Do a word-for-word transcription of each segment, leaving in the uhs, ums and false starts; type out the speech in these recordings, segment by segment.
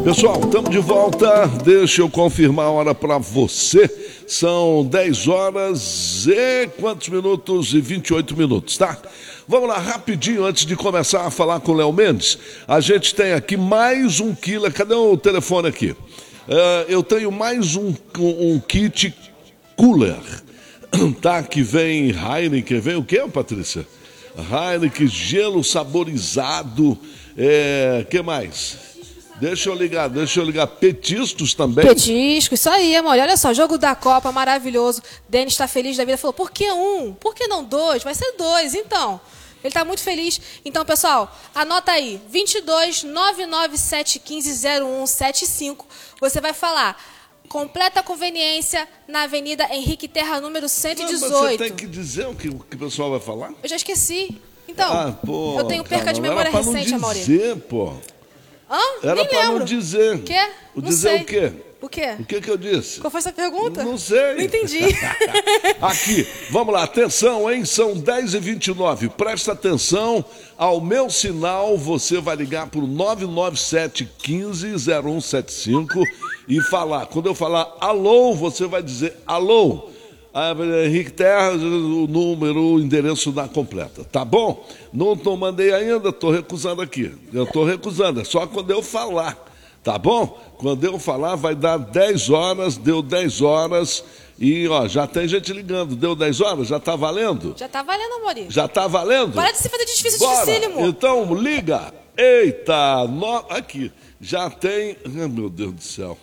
Pessoal, estamos de volta. Deixa eu confirmar a hora para você. São dez horas e quantos minutos? E vinte e oito minutos, tá? Vamos lá, rapidinho, antes de começar a falar com o Léo Mendes. A gente tem aqui mais um quilo. Cadê o telefone aqui? Uh, eu tenho mais um, um, um kit cooler, tá? Que vem Heineken, vem o quê, Patrícia? Heineken, gelo saborizado, é, que mais? Deixa eu ligar, deixa eu ligar, petiscos também. Petiscos, isso aí, amor. Olha só, jogo da Copa, maravilhoso. Denis está feliz da vida, falou, por que um? Por que não dois? Vai ser dois, então. Ele está muito feliz. Então, pessoal, anota aí, vinte e dois, nove nove sete um cinco, zero um sete cinco. Você vai falar, completa conveniência na Avenida Henrique Terra, número cento e dezoito. Não, mas você tem que dizer o que, o que o pessoal vai falar? Eu já esqueci. Então, ah, pô, eu tenho perca cara, de memória era pra recente, não Amaury. dizer, pô. Hã? Era Nem pra lembro. não dizer. O quê? O Não dizer sei. o quê? O quê? O que que eu disse? Qual foi essa pergunta? Não sei. Não entendi. Aqui, vamos lá, atenção, hein? São dez e vinte e nove. Presta atenção ao meu sinal. Você vai ligar para o nove nove sete um cinco, zero um sete cinco e falar. Quando eu falar alô, você vai dizer alô. Henrique Terra, o número, o endereço da completa, tá bom? Não, não mandei ainda, estou recusando aqui. Eu estou recusando, é só quando eu falar, tá bom? Quando eu falar vai dar dez horas, deu dez horas e ó, já tem gente ligando. Deu dez horas? Já tá valendo? Já tá valendo, Amaury. Já tá valendo? Para de se fazer de difícil, Bora. dificílimo. Então liga. Eita, no... aqui, já tem... Ai, meu Deus do céu.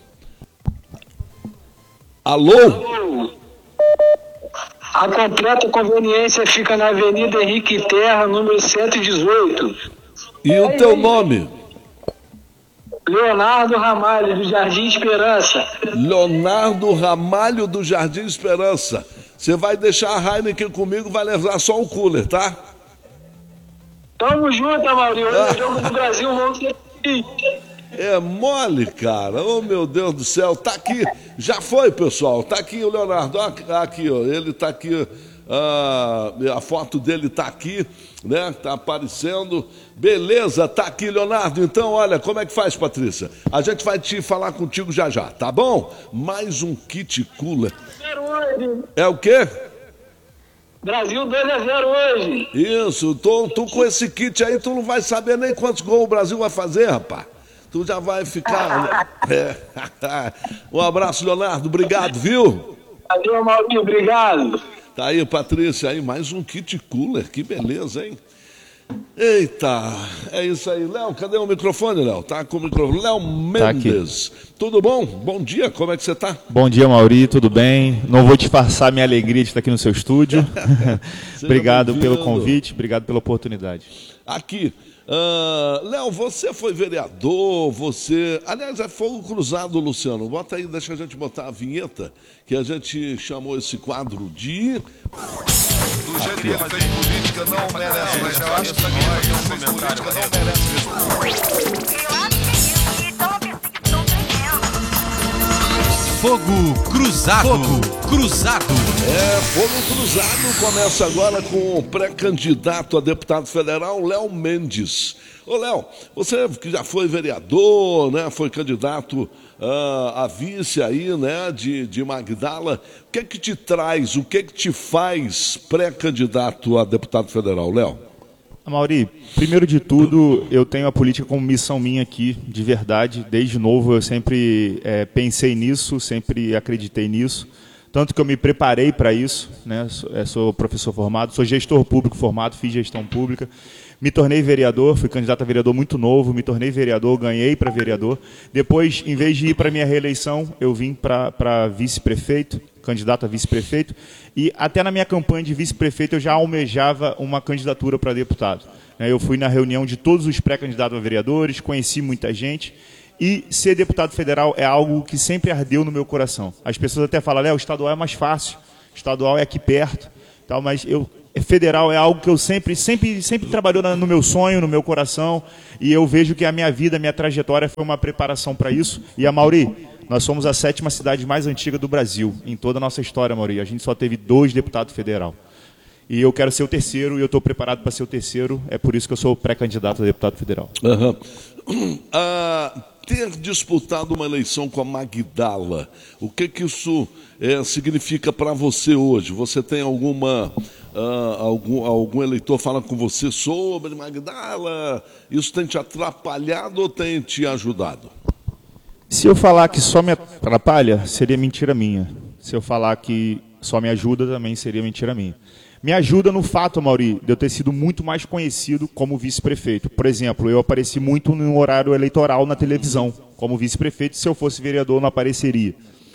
Alô? Alô? A completa conveniência fica na Avenida Henrique Terra, número cento e dezoito. E o teu nome? Leonardo Ramalho, do Jardim Esperança. Leonardo Ramalho, do Jardim Esperança. Você vai deixar a Heineken comigo, vai levar só o cooler, tá? Tamo junto, Amaury. Hoje é o jogo do Brasil, vamos ser É mole, cara. Oh, meu Deus do céu. Tá aqui. Já foi, pessoal. Tá aqui o Leonardo. Aqui, ó. Ele tá aqui. Uh, a foto dele tá aqui, né? Tá aparecendo. Beleza, tá aqui, Leonardo. Então, olha, como é que faz, Patrícia? A gente vai te falar contigo já já, tá bom? Mais um kit cooler. É o quê? Brasil dois a zero hoje. Isso. Tô, tô com esse kit aí, tu não vai saber nem quantos gols o Brasil vai fazer, rapaz. Tu já vai ficar... É. Um abraço, Leonardo. Obrigado, viu? Valeu, Maurinho. Obrigado. Tá aí, Patrícia, aí, mais um kit cooler. Que beleza, hein? Eita, é isso aí. Léo, cadê o microfone, Léo? Tá com o microfone. Léo Mendes. Tá, tudo bom? Bom dia, como é que você tá? Bom dia, Mauri, tudo bem? Não vou disfarçar minha alegria de estar aqui no seu estúdio. Obrigado pelo convite, obrigado pela oportunidade. Aqui. Uh, Léo, você foi vereador, você... Aliás, é fogo cruzado, Luciano. Bota aí, deixa a gente botar a vinheta, que a gente chamou esse quadro de... Do jeito que fazer política não merece, mas eu acho que fazer política não merece. Fogo Cruzado. Fogo Cruzado. É, Fogo Cruzado começa agora com o pré-candidato a deputado federal, Léo Mendes. Ô, Léo, você que já foi vereador, né, foi candidato uh, a vice aí, né, de, de Magdala, o que é que te traz, o que é que te faz pré-candidato a deputado federal, Léo? Mauri, primeiro de tudo, eu tenho a política como missão minha aqui, de verdade. Desde novo eu sempre é, pensei nisso, sempre acreditei nisso. Tanto que eu me preparei para isso, né? Sou, sou professor formado, sou gestor público formado, fiz gestão pública. Me tornei vereador, fui candidato a vereador muito novo, me tornei vereador, ganhei para vereador. Depois, em vez de ir para a minha reeleição, eu vim para vice-prefeito, candidato a vice-prefeito. E até na minha campanha de vice-prefeito eu já almejava uma candidatura para deputado. Eu fui na reunião de todos os pré-candidatos a vereadores, conheci muita gente. E ser deputado federal é algo que sempre ardeu no meu coração. As pessoas até falam, Léo, o estadual é mais fácil, o estadual é aqui perto, tal, mas eu, federal é algo que eu sempre, sempre, sempre trabalhou no meu sonho, no meu coração, e eu vejo que a minha vida, a minha trajetória foi uma preparação para isso. E a Mauri, nós somos a sétima cidade mais antiga do Brasil, em toda a nossa história, Mauri. A gente só teve dois deputados federal. E eu quero ser o terceiro, e eu estou preparado para ser o terceiro, é por isso que eu sou pré-candidato a deputado federal. Uhum. Ah, ter disputado uma eleição com a Magdala, o que que isso é, significa para você hoje? Você tem alguma... Uh, algum, algum eleitor fala com você sobre Magdala? Isso tem te atrapalhado ou tem te ajudado? Se eu falar que só me atrapalha, seria mentira minha. Se eu falar que só me ajuda, também seria mentira minha. Me ajuda no fato, Mauri, de eu ter sido muito mais conhecido como vice-prefeito. Por exemplo, eu apareci muito no horário eleitoral na televisão, como vice-prefeito. Se eu fosse vereador, não apareceria.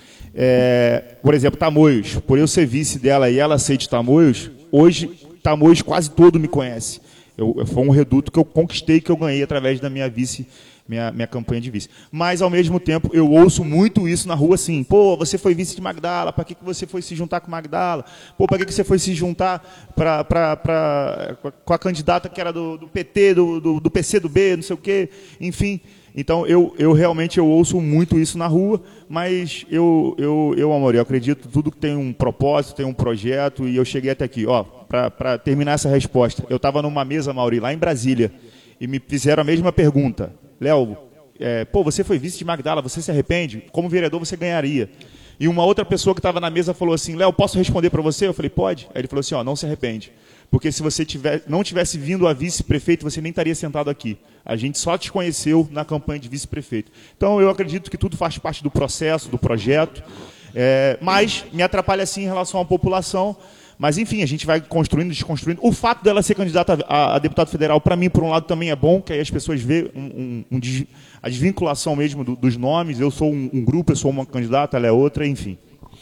É, por exemplo, Tamoios, por eu ser vice dela e ela ser de Tamoios, hoje Tamoios quase todo me conhece. Eu, eu, foi um reduto que eu conquistei, que eu ganhei através da minha vice, minha, minha campanha de vice. Mas, ao mesmo tempo, eu ouço muito isso na rua, assim, pô, você foi vice de Magdala, para que, que você foi se juntar com Magdala? Pô, para que, que você foi se juntar pra, pra, pra, com a candidata que era do, do P T, do, do, do P C do B, não sei o quê, enfim... Então, eu, eu realmente eu ouço muito isso na rua, mas eu, eu, eu, amor, eu acredito tudo que tem um propósito, tem um projeto, e eu cheguei até aqui. Ó, para terminar essa resposta, eu estava numa mesa, Mauri, lá em Brasília, e me fizeram a mesma pergunta. Léo, é, pô, você foi vice de Magdala, você se arrepende? Como vereador você ganharia? E uma outra pessoa que estava na mesa falou assim, Léo, posso responder para você? Eu falei, pode. Aí ele falou assim, ó, não se arrepende. Porque se você tiver, não tivesse vindo a vice-prefeito, você nem estaria sentado aqui. A gente só te conheceu na campanha de vice-prefeito. Então, eu acredito que tudo faz parte do processo, do projeto. É, mas me atrapalha, sim, em relação à população. Mas, enfim, a gente vai construindo, desconstruindo. O fato dela ser candidata a, a deputado federal, para mim, por um lado, também é bom, que aí as pessoas veem um, um, um, a desvinculação mesmo do, dos nomes. Eu sou um, um grupo, eu sou uma candidata, ela é outra, enfim.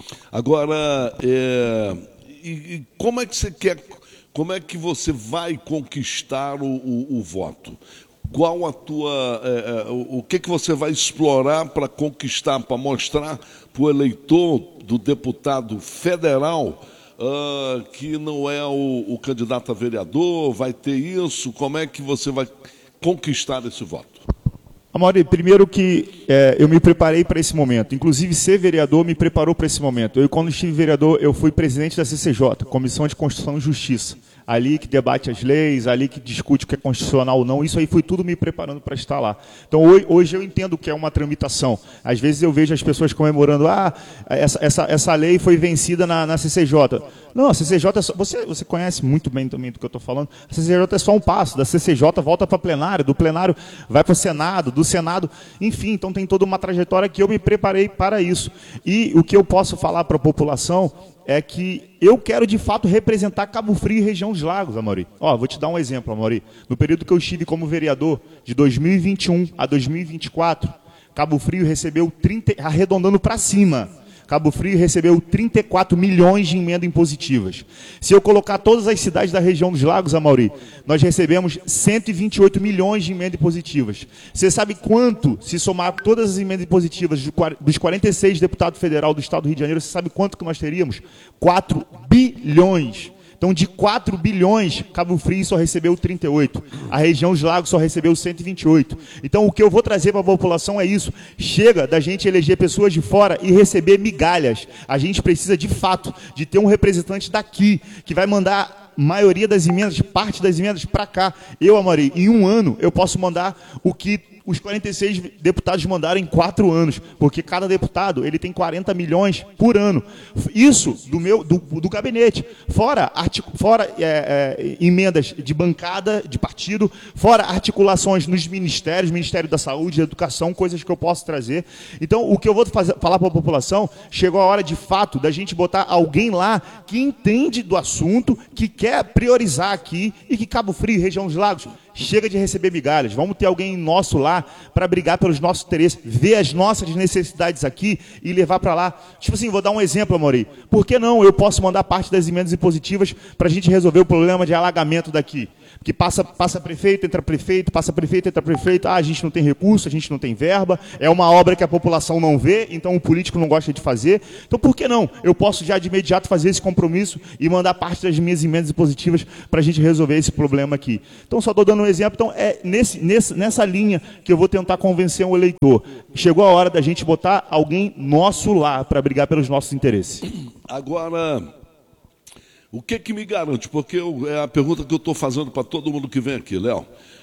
Agora, é, e, e como é que você quer... Como é que você vai conquistar o, o, o voto? Qual a tua, é, é, o, o que que você vai explorar para conquistar, para mostrar para o eleitor do deputado federal uh, que não é o, o candidato a vereador, vai ter isso? Como é que você vai conquistar esse voto? Amaury, primeiro que é, eu me preparei para esse momento. Inclusive, ser vereador me preparou para esse momento. Eu, quando estive vereador, eu fui presidente da C C J, Comissão de Constituição e Justiça. Ali que debate as leis, ali que discute o que é constitucional ou não. Isso aí foi tudo me preparando para estar lá. Então, hoje, hoje eu entendo o que é uma tramitação. Às vezes eu vejo as pessoas comemorando, ah, essa, essa, essa lei foi vencida na, na C C J. Não, a C C J, é só, você, você conhece muito bem também do que eu estou falando, a C C J é só um passo, da C C J volta para plenário, do plenário vai para o Senado, do Senado, enfim, então tem toda uma trajetória que eu me preparei para isso. E o que eu posso falar para a população é que eu quero, de fato, representar Cabo Frio e região dos Lagos, Amaury. Ó, vou te dar um exemplo, Amaury. No período que eu estive como vereador, de dois mil e vinte e um a dois mil e vinte e quatro, Cabo Frio recebeu, trinta, arredondando para cima, Cabo Frio recebeu trinta e quatro milhões de emendas impositivas. Se eu colocar todas as cidades da região dos Lagos, Amaury, nós recebemos cento e vinte e oito milhões de emendas impositivas. Você sabe quanto, se somar todas as emendas impositivas dos quarenta e seis deputados federais do Estado do Rio de Janeiro, você sabe quanto que nós teríamos? quatro bilhões. Então, de quatro bilhões, Cabo Frio só recebeu trinta e oito. A região dos Lagos só recebeu cento e vinte e oito. Então, o que eu vou trazer para a população é isso. Chega da gente eleger pessoas de fora e receber migalhas. A gente precisa, de fato, de ter um representante daqui, que vai mandar a maioria das emendas, parte das emendas, para cá. Eu, Amaury, em um ano, eu posso mandar o que os quarenta e seis deputados mandaram em quatro anos, porque cada deputado ele tem quarenta milhões por ano. Isso do meu do, do gabinete. Fora, artic, fora é, é, emendas de bancada, de partido, fora articulações nos ministérios, Ministério da Saúde, da Educação, coisas que eu posso trazer. Então, o que eu vou fazer, falar para a população, chegou a hora, de fato, da gente botar alguém lá que entende do assunto, que quer priorizar aqui, e que Cabo Frio, região dos Lagos, chega de receber migalhas. Vamos ter alguém nosso lá para brigar pelos nossos interesses, ver as nossas necessidades aqui e levar para lá. Tipo assim, vou dar um exemplo, Amaury. Por que não eu posso mandar parte das emendas impositivas para a gente resolver o problema de alagamento daqui? Que passa, passa prefeito, entra prefeito, passa prefeito, entra prefeito. Ah, a gente não tem recurso, a gente não tem verba. É uma obra que a população não vê, então o político não gosta de fazer. Então, por que não? Eu posso já de imediato fazer esse compromisso e mandar parte das minhas emendas impositivas para a gente resolver esse problema aqui. Então, só estou dando um exemplo. Então, é nesse, nesse, nessa linha que eu vou tentar convencer o eleitor. Chegou a hora da gente botar alguém nosso lá para brigar pelos nossos interesses. Agora, o que que me garante? Porque eu, é a pergunta que eu estou fazendo para todo mundo que vem aqui, Léo.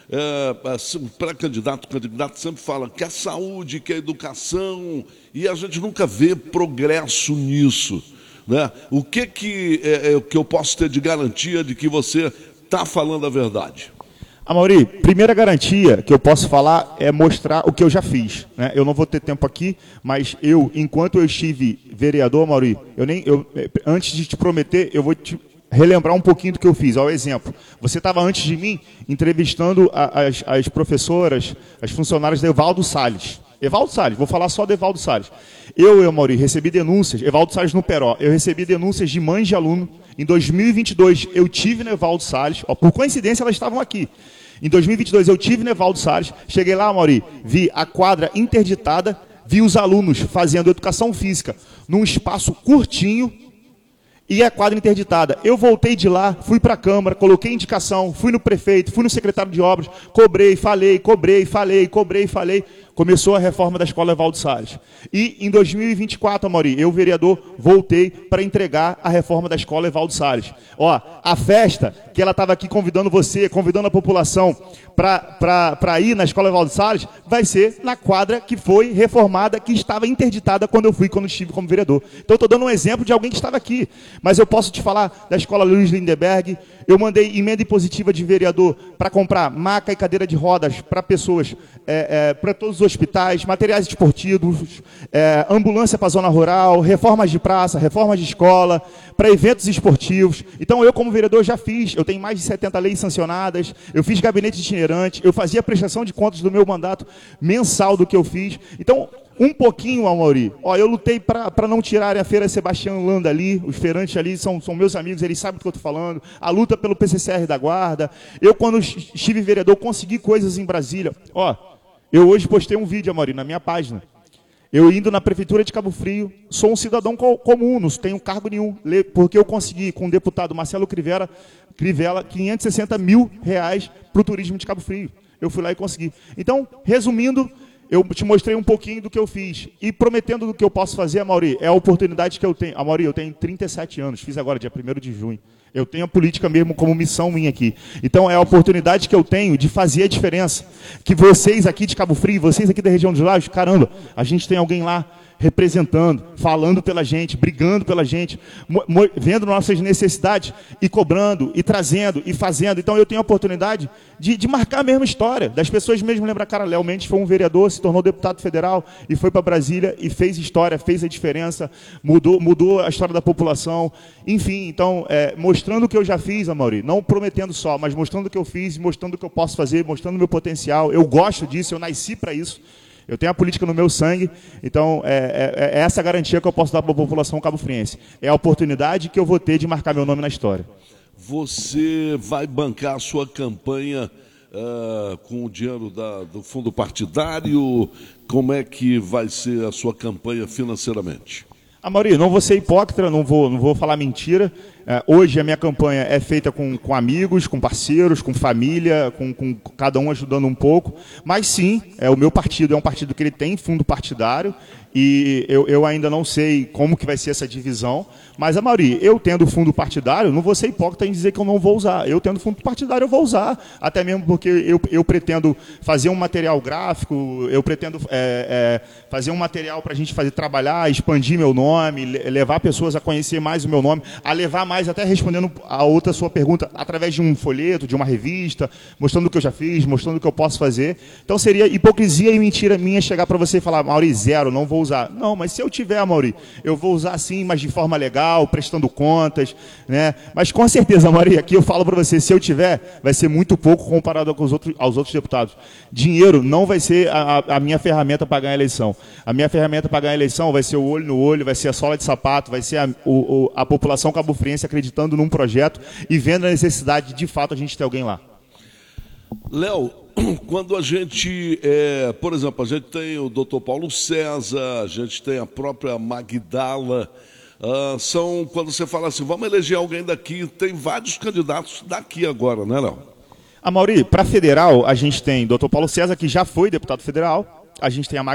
é, pré-candidato, candidato sempre fala que a saúde, que a educação, e a gente nunca vê progresso nisso, né? O que que, é, é, que eu posso ter de garantia de que você está falando a verdade? Amaury, primeira garantia que eu posso falar é mostrar o que eu já fiz, né? Eu não vou ter tempo aqui, mas eu, enquanto eu estive vereador, Amaury, eu nem, eu, antes de te prometer, eu vou te relembrar um pouquinho do que eu fiz. Ó, exemplo, você estava antes de mim entrevistando a, as, as professoras, as funcionárias da Evaldo Salles. Evaldo Salles, vou falar só do Evaldo Salles. Eu, eu, Amaury, recebi denúncias, Evaldo Salles no Peró, eu recebi denúncias de mães de aluno. Em dois mil e vinte e dois, eu tive no Evaldo Salles, ó, por coincidência elas estavam aqui. Em dois mil e vinte e dois, eu tive no Evaldo Salles, cheguei lá, Amaury, vi a quadra interditada, vi os alunos fazendo educação física num espaço curtinho, e a quadra interditada. Eu voltei de lá, fui para a Câmara, coloquei indicação, fui no prefeito, fui no secretário de obras, cobrei, falei, cobrei, falei, cobrei, falei. Começou a reforma da escola Evaldo Salles. E em dois mil e vinte e quatro, Amaury, eu, vereador, voltei para entregar a reforma da escola Evaldo Salles. Ó, a festa que ela estava aqui convidando você, convidando a população para ir na escola Evaldo Salles, vai ser na quadra que foi reformada, que estava interditada quando eu fui, quando estive como vereador. Então, eu estou dando um exemplo de alguém que estava aqui. Mas eu posso te falar da escola Luiz Lindenberg. Eu mandei emenda impositiva de vereador para comprar maca e cadeira de rodas para pessoas, é, é, para todos os hospitais, materiais esportivos, é, ambulância para a zona rural, reformas de praça, reformas de escola, para eventos esportivos. Então, eu, como vereador, já fiz. Eu tenho mais de setenta leis sancionadas, eu fiz gabinete itinerante, eu fazia prestação de contas do meu mandato mensal do que eu fiz. Então, um pouquinho, Amaury. Ó, eu lutei para não tirarem a Feira Sebastião Landa ali, os feirantes ali são, são meus amigos, eles sabem do que eu estou falando. A luta pelo P C C R da Guarda. Eu, quando estive vereador, consegui coisas em Brasília. Ó, eu hoje postei um vídeo, Amaury, na minha página. Eu indo na Prefeitura de Cabo Frio, sou um cidadão comum, não tenho cargo nenhum, porque eu consegui, com o deputado Marcelo Crivella, Crivella quinhentos e sessenta mil reais para o turismo de Cabo Frio. Eu fui lá e consegui. Então, resumindo, eu te mostrei um pouquinho do que eu fiz. E prometendo do que eu posso fazer, Amaury, é a oportunidade que eu tenho. Amaury, eu tenho trinta e sete anos, fiz agora, dia primeiro de junho. Eu tenho a política mesmo como missão minha aqui. Então, é a oportunidade que eu tenho de fazer a diferença. Que vocês aqui de Cabo Frio, vocês aqui da região dos Lagos, caramba, a gente tem alguém lá representando, falando pela gente, brigando pela gente, vendo nossas necessidades e cobrando, e trazendo, e fazendo. Então eu tenho a oportunidade de, de marcar a mesma história, das pessoas mesmo lembrar, cara, Léo Mendes foi um vereador, se tornou deputado federal, e foi para Brasília, e fez história, fez a diferença, mudou, mudou a história da população, enfim, então, é, mostrando o que eu já fiz, Amaury, não prometendo só, mas mostrando o que eu fiz, mostrando o que eu posso fazer, mostrando o meu potencial, eu gosto disso, eu nasci para isso. Eu tenho a política no meu sangue, então é, é, é essa a garantia que eu posso dar para a população cabo-friense. É a oportunidade que eu vou ter de marcar meu nome na história. Você vai bancar a sua campanha uh, com o dinheiro da, do fundo partidário? Como é que vai ser a sua campanha financeiramente? Amaury, não vou ser hipócrita, não vou, não vou falar mentira. É, hoje a minha campanha é feita com, com amigos, com parceiros, com família, com, com cada um ajudando um pouco. Mas sim, é, o meu partido é um partido que ele tem fundo partidário e eu, eu ainda não sei como que vai ser essa divisão. Mas, Amaury, eu tendo fundo partidário, não vou ser hipócrita em dizer que eu não vou usar. Eu tendo fundo partidário, eu vou usar. Até mesmo porque eu, eu pretendo fazer um material gráfico, eu pretendo é, é, fazer um material para a gente fazer trabalhar, expandir meu nome, levar pessoas a conhecer mais o meu nome, a levar mais, até respondendo a outra sua pergunta, através de um folheto, de uma revista, mostrando o que eu já fiz, mostrando o que eu posso fazer. Então seria hipocrisia e mentira minha chegar para você e falar, Amaury, zero, não vou usar. Não, mas se eu tiver, Amaury, eu vou usar sim, mas de forma legal, prestando contas, né? Mas com certeza, Amaury, aqui eu falo para você, se eu tiver, vai ser muito pouco comparado com os outros, aos outros deputados. Dinheiro não vai ser a, a minha ferramenta para ganhar a eleição. A minha ferramenta para ganhar a eleição vai ser o olho no olho, vai ser a sola de sapato, vai ser a, o, a população cabo-friense acreditando num projeto e vendo a necessidade de, de fato, a gente ter alguém lá. Léo, quando a gente, é, por exemplo, a gente tem o doutor Paulo César, a gente tem a própria Magdala, uh, são, quando você fala assim, vamos eleger alguém daqui, tem vários candidatos daqui agora, né, Léo? Amaury, para federal, a gente tem o doutor Paulo César, que já foi deputado federal, a gente tem a